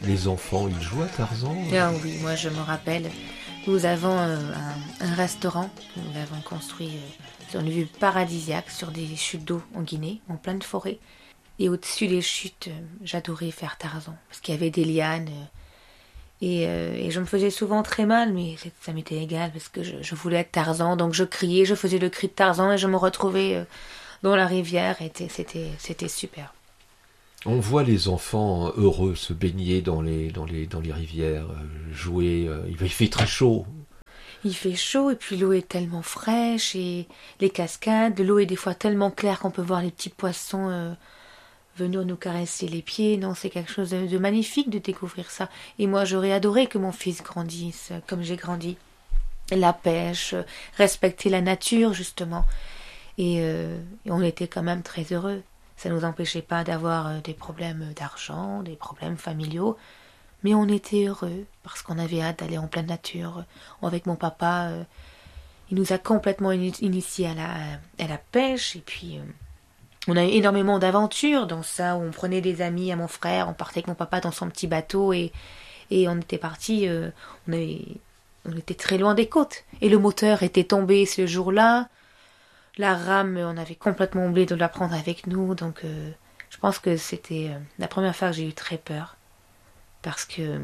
les enfants, ils jouent à Tarzan? Ah oui, moi je me rappelle, nous avons un restaurant, nous l'avons construit sur une vue paradisiaque, sur des chutes d'eau en Guinée, en pleine forêt. Et au-dessus des chutes, j'adorais faire Tarzan, parce qu'il y avait des lianes. Et je me faisais souvent très mal, mais ça m'était égal, parce que je voulais être Tarzan, donc je criais, je faisais le cri de Tarzan, et je me retrouvais dans la rivière, et c'était super. On voit les enfants heureux se baigner dans les rivières, jouer. Il fait très chaud. Il fait chaud et puis l'eau est tellement fraîche et les cascades, l'eau est des fois tellement claire qu'on peut voir les petits poissons venir nous caresser les pieds. Non, c'est quelque chose de magnifique de découvrir ça. Et moi, j'aurais adoré que mon fils grandisse comme j'ai grandi. La pêche, respecter la nature justement. Et on était quand même très heureux. Ça ne nous empêchait pas d'avoir des problèmes d'argent, des problèmes familiaux. Mais on était heureux parce qu'on avait hâte d'aller en pleine nature. Avec mon papa, il nous a complètement initiés à la pêche. Et puis, on a eu énormément d'aventures dans ça, où on prenait des amis à mon frère, on partait avec mon papa dans son petit bateau et on était partis, on était très loin des côtes. Et le moteur était tombé ce jour-là. La rame, on avait complètement oublié de la prendre avec nous. Donc, je pense que c'était la première fois que j'ai eu très peur. Parce que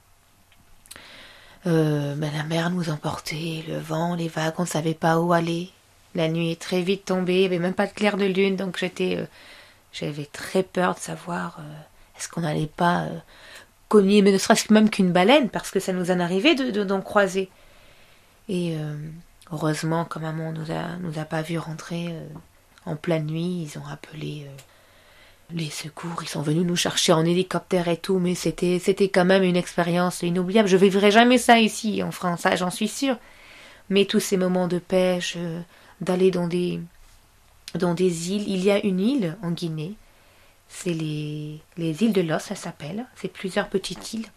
la mer nous emportait, le vent, les vagues, on ne savait pas où aller. La nuit est très vite tombée, il n'y avait même pas de clair de lune, donc j'avais très peur de savoir est-ce qu'on n'allait pas cogner, mais ne serait-ce même qu'une baleine, parce que ça nous en arrivait d'en croiser. Et heureusement, quand maman nous a pas vu rentrer en pleine nuit, ils ont appelé les secours, ils sont venus nous chercher en hélicoptère et tout, mais c'était quand même une expérience inoubliable. Je vivrai jamais ça ici en France, ça j'en suis sûre. Mais tous ces moments de pêche, d'aller dans des îles, il y a une île en Guinée, c'est les îles de Los, ça s'appelle, c'est plusieurs petites îles.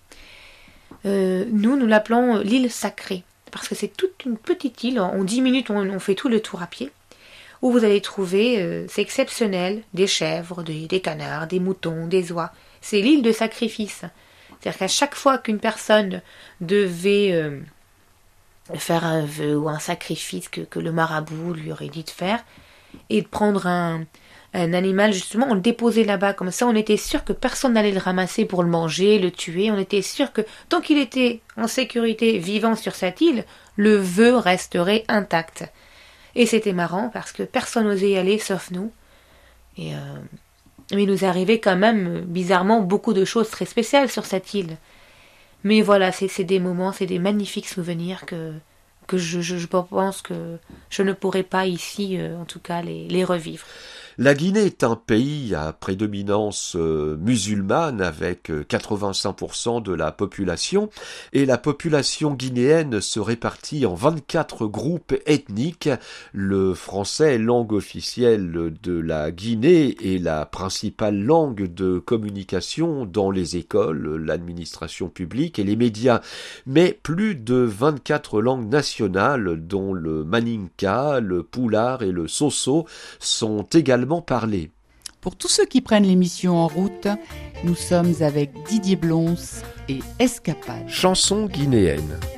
Nous l'appelons l'île sacrée, parce que c'est toute une petite île, en 10 minutes on fait tout le tour à pied. Où vous allez trouver, c'est exceptionnel, des chèvres, des canards, des moutons, des oies. C'est l'île de sacrifice. C'est-à-dire qu'à chaque fois qu'une personne devait faire un vœu ou un sacrifice que le marabout lui aurait dit de faire, et de prendre un animal, justement, on le déposait là-bas. Comme ça, on était sûr que personne n'allait le ramasser pour le manger, le tuer. On était sûr que tant qu'il était en sécurité, vivant sur cette île, le vœu resterait intact. Et c'était marrant parce que personne n'osait y aller sauf nous. Mais il nous arrivait quand même, bizarrement, beaucoup de choses très spéciales sur cette île. Mais voilà, c'est des moments, c'est des magnifiques souvenirs que je pense que je ne pourrais pas ici, en tout cas, les revivre. La Guinée est un pays à prédominance musulmane avec 85% de la population et la population guinéenne se répartit en 24 groupes ethniques. Le français est langue officielle de la Guinée et la principale langue de communication dans les écoles, l'administration publique et les médias. Mais plus de 24 langues nationales dont le maninka, le pulaar et le soso sont également parler. Pour tous ceux qui prennent l'émission en route, nous sommes avec Didier Blons et Escapade. Chanson guinéenne.